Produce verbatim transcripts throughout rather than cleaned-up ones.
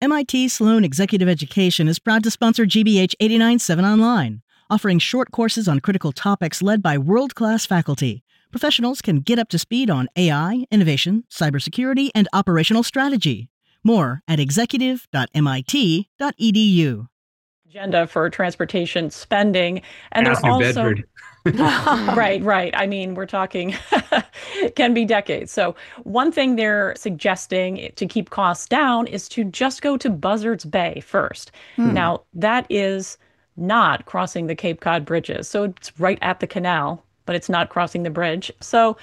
M I T Sloan Executive Education is proud to sponsor G B H eighty-nine point seven Online, offering short courses on critical topics led by world-class faculty. Professionals can get up to speed on A I, innovation, cybersecurity, and operational strategy. More at executive dot M I T dot E D U. Agenda for transportation spending, and Ask they're New also Bedford. right, right. I mean, we're talking can be decades. So one thing they're suggesting to keep costs down is to just go to Buzzards Bay first. Hmm. Now, that is not crossing the Cape Cod bridges. So it's right at the canal, but it's not crossing the bridge. So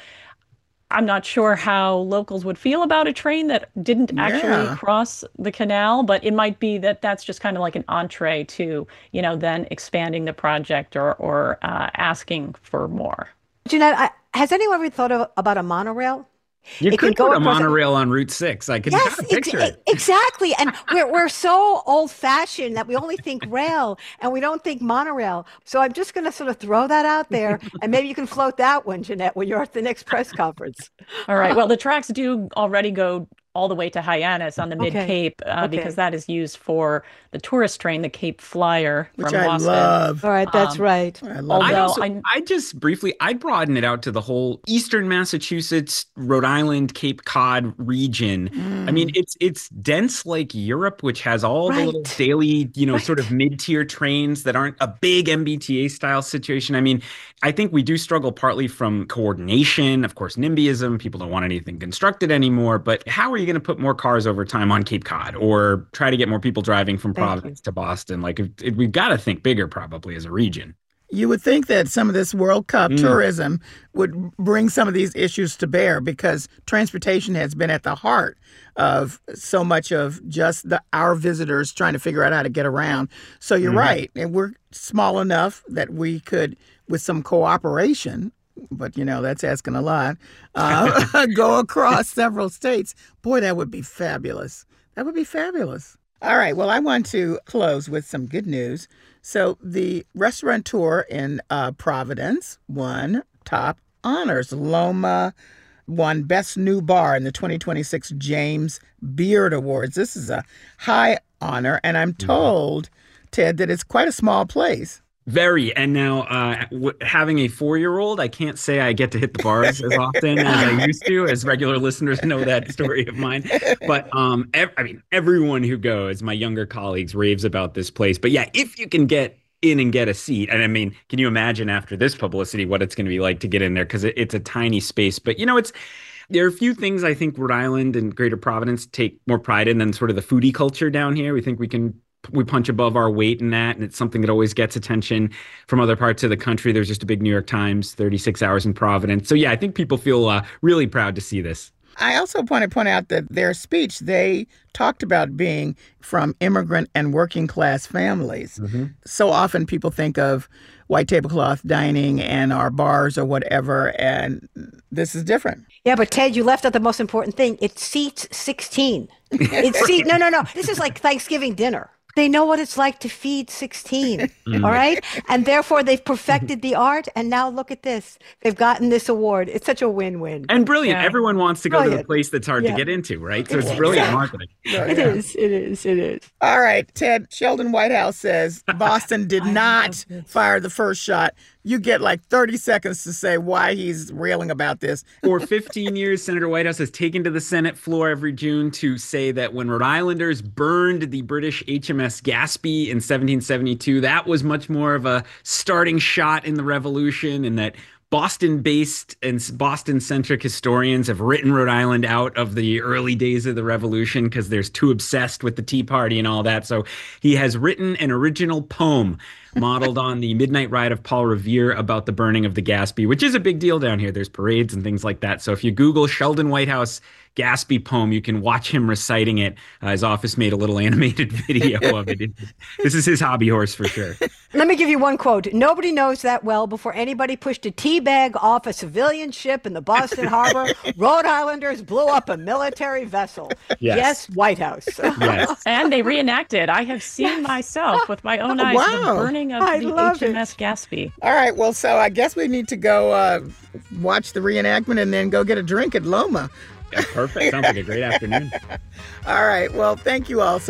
I'm not sure how locals would feel about a train that didn't actually Yeah. cross the canal, but it might be that that's just kind of like an entree to, you know, then expanding the project or or uh, asking for more. Jeanette, I, has anyone ever thought of, about a monorail? You It could could go put a across- monorail on Route six. I could Yes, kind of picture ex- it. exactly. And we're we're so old-fashioned that we only think rail and we don't think monorail. So I'm just going to sort of throw that out there, and maybe you can float that one, Jeanette, when you're at the next press conference. All right. Well, the tracks do already go all the way to Hyannis on the Okay. Mid-Cape uh, Okay. because that is used for the tourist train, the Cape Flyer Which from I Boston. love. All right, that's Um, right. I love I although that. also, I- I just briefly, I'd broaden it out to the whole Eastern Massachusetts, Rhode Island, Cape Cod region. I mean, it's it's dense like Europe, which has all the little Right. daily, you know, Right. sort of mid-tier trains that aren't a big M B T A style situation. I mean, I think we do struggle partly from coordination, of course, NIMBYism. People don't want anything constructed anymore. But how are you going to put more cars over time on Cape Cod or try to get more people driving from Thank Providence to Boston? Like, it, it, we've got to think bigger probably as a region. You would think that some of this World Cup Mm. tourism would bring some of these issues to bear because transportation has been at the heart of so much of just the our visitors trying to figure out how to get around. So you're Mhm. right. And we're small enough that we could, with some cooperation, but, you know, that's asking a lot, uh, go across several states. Boy, that would be fabulous. That would be fabulous. All right. Well, I want to close with some good news. So the restaurateur in uh, Providence won top honors. Loma won Best New Bar in the twenty twenty-six James Beard Awards. This is a high honor, and I'm told, Ted, that it's quite a small place. Very. And now uh, w- having a four-year-old, I can't say I get to hit the bars as often as I used to, as regular listeners know that story of mine. But um, ev- I mean, everyone who goes, my younger colleagues, raves about this place. But yeah, if you can get in and get a seat, and I mean, can you imagine after this publicity what it's going to be like to get in there? Because it, it's a tiny space. But, you know, it's there are a few things I think Rhode Island and Greater Providence take more pride in than sort of the foodie culture down here. We think we can we punch above our weight in that, and it's something that always gets attention from other parts of the country. There's just a big New York Times, thirty-six hours in Providence. So yeah, I think people feel uh, really proud to see this. I also want to point out that their speech, they talked about being from immigrant and working class families. Mm-hmm. So often people think of white tablecloth dining and our bars or whatever, and this is different. Yeah, but Ted, you left out the most important thing. It seats sixteen. It seat no, no, no. This is like Thanksgiving dinner. They know what it's like to feed sixteen, all right? And therefore, they've perfected the art, and now look at this. They've gotten this award. It's such a win-win. And brilliant. Yeah. Everyone wants to go to the Brilliant. place that's hard Yeah. to get into, right? So it's Exactly. brilliant marketing. It is, it is, it is. All right, Ted, Sheldon Whitehouse says Boston did not fire the first shot. You get like thirty seconds to say why he's railing about this. For fifteen years, Senator Whitehouse has taken to the Senate floor every June to say that when Rhode Islanders burned the British H M S Gaspee in seventeen seventy-two, that was much more of a starting shot in the revolution, and that Boston-based and Boston-centric historians have written Rhode Island out of the early days of the Revolution because they're too obsessed with the Tea Party and all that. So he has written an original poem modeled on the Midnight Ride of Paul Revere about the burning of the Gaspee, which is a big deal down here. There's parades and things like that. So if you Google Sheldon Whitehouse Gaspee poem, you can watch him reciting it. Uh, his office made a little animated video of it. This is his hobby horse for sure. Let me give you one quote. Nobody knows that well before anybody pushed a tea bag off a civilian ship in the Boston Harbor. Rhode Islanders blew up a military vessel. Yes. Yes, White House. Yes. And they reenacted. I have seen myself with my own eyes the Wow. burning of I the love H M S Gaspee. All right, well, so I guess we need to go uh, watch the reenactment and then go get a drink at Loma. Yeah, perfect. Sounds like a great afternoon. All right, well, thank you all so